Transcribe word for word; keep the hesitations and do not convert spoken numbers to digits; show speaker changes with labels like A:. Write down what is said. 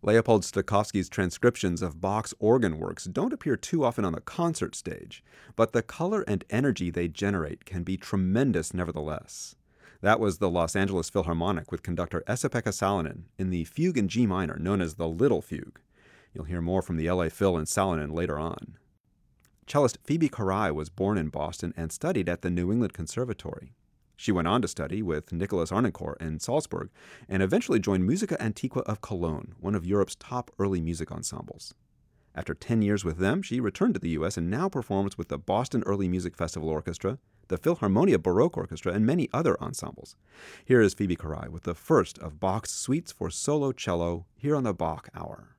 A: Leopold Stokowski's transcriptions of Bach's organ works don't appear too often on the concert stage, but the color and energy they generate can be tremendous nevertheless. That was the Los Angeles Philharmonic with conductor Esa-Pekka Salonen in the Fugue in G minor, known as the Little Fugue. You'll hear more from the L A Phil and Salonen later on. Cellist Phoebe Carai was born in Boston and studied at the New England Conservatory. She went on to study with Nicholas Arnoncourt in Salzburg and eventually joined Musica Antiqua of Cologne, one of Europe's top early music ensembles. After ten years with them, she returned to the U S and now performs with the Boston Early Music Festival Orchestra, the Philharmonia Baroque Orchestra, and many other ensembles. Here is Phoebe Carai with the first of Bach's suites for solo cello here on the Bach Hour.